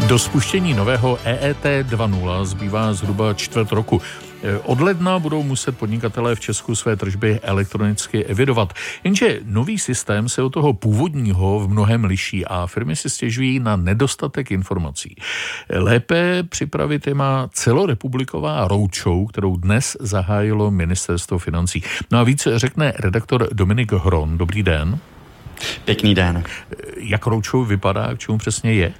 Do spuštění nového EET 2.0 zbývá zhruba čtvrt roku. Od ledna budou muset podnikatelé v Česku své tržby elektronicky evidovat. Jenže nový systém se od toho původního v mnohém liší a firmy si stěžují na nedostatek informací. Lépe připravit je má celorepubliková roadshow, kterou dnes zahájilo Ministerstvo financí. No a víc řekne redaktor Dominik Hron. Dobrý den. Pěkný den. Jak roadshow vypadá, k čemu přesně je?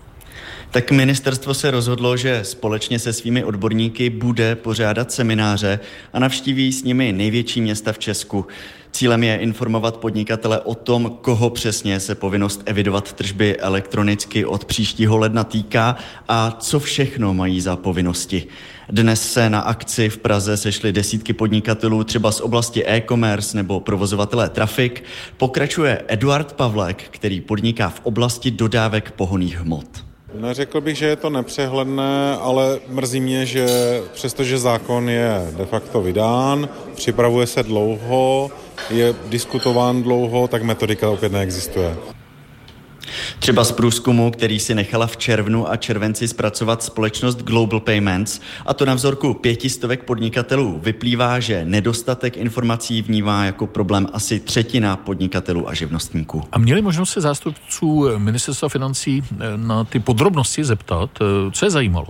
Tak ministerstvo se rozhodlo, že společně se svými odborníky bude pořádat semináře a navštíví s nimi největší města v Česku. Cílem je informovat podnikatele o tom, koho přesně se povinnost evidovat tržby elektronicky od příštího ledna týká a co všechno mají za povinnosti. Dnes se na akci v Praze sešly desítky podnikatelů, třeba z oblasti e-commerce nebo provozovatelé trafik. Pokračuje Eduard Pavlek, který podniká v oblasti dodávek pohonných hmot. Neřekl bych, že je to nepřehledné, ale mrzí mě, že přestože zákon je de facto vydán, připravuje se dlouho, je diskutován dlouho, tak metodika opět neexistuje. Třeba z průzkumu, který si nechala v červnu a červenci zpracovat společnost Global Payments, a to na vzorku 500 podnikatelů, vyplývá, že nedostatek informací vnímá jako problém asi třetina podnikatelů a živnostníků. A měli možnost se zástupců Ministerstva financí na ty podrobnosti zeptat, co je zajímalo?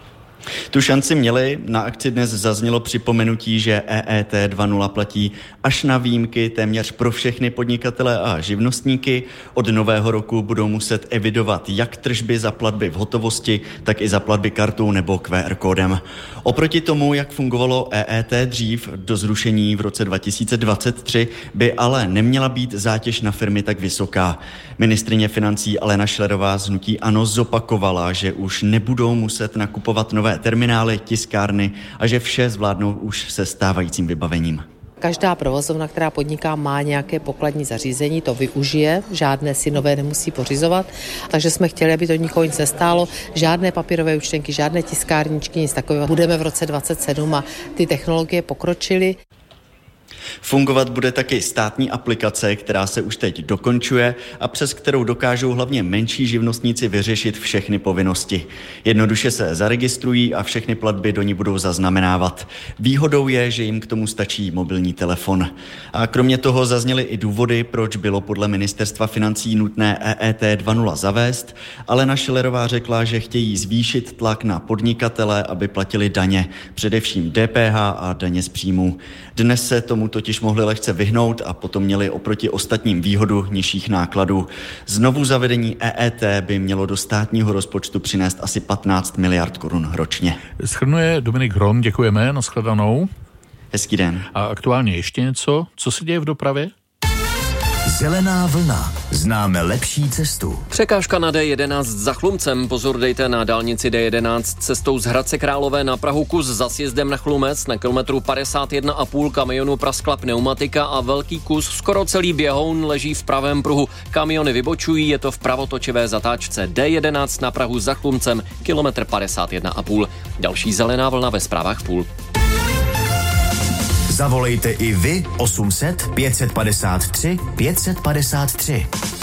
Tu šanci měli, na akci dnes zaznělo připomenutí, že EET 2.0 platí až na výjimky téměř pro všechny podnikatele a živnostníky. Od nového roku budou muset evidovat jak tržby za platby v hotovosti, tak i za platby kartou nebo QR kódem. Oproti tomu, jak fungovalo EET dřív, do zrušení v roce 2023 by ale neměla být zátěž na firmy tak vysoká. Ministryně financí Alena Schillerová z hnutí ANO zopakovala, že už nebudou muset nakupovat nové terminály, tiskárny a že vše zvládnou už se stávajícím vybavením. Každá provozovna, která podniká, má nějaké pokladní zařízení, to využije, žádné si nové nemusí pořizovat, takže jsme chtěli, aby to nikoho nic nestálo, žádné papírové účtenky, žádné tiskárničky, nic takového. Budeme v roce 2027 a ty technologie pokročily. Fungovat bude taky státní aplikace, která se už teď dokončuje a přes kterou dokážou hlavně menší živnostníci vyřešit všechny povinnosti. Jednoduše se zaregistrují a všechny platby do ní budou zaznamenávat. Výhodou je, že jim k tomu stačí mobilní telefon. A kromě toho zazněly i důvody, proč bylo podle Ministerstva financí nutné EET 2.0 zavést. Alena Schillerová řekla, že chtějí zvýšit tlak na podnikatele, aby platili daně, především DPH a daně z příjmů. Dnes se tomu totiž mohli lehce vyhnout a potom měli oproti ostatním výhodu nižších nákladů. Znovu zavedení EET by mělo do státního rozpočtu přinést asi 15 miliard korun ročně. Shrnuje Dominik Hron, děkujeme, nashledanou. Hezký den. A aktuálně ještě něco? Co se děje v dopravě? Zelená vlna. Známe lepší cestu. Překážka na D11 za Chlumcem. Pozor dejte na dálnici D11 cestou z Hradce Králové na Prahu kus za sjezdem na Chlumec. Na kilometru 51,5 kamionu praskla pneumatika a velký kus, skoro celý běhoun, leží v pravém pruhu. Kamiony vybočují, je to v pravotočivé zatáčce D11 na Prahu za Chlumcem, kilometr 51,5. Další zelená vlna ve zprávách v půl. Zavolejte i vy 800 553 553.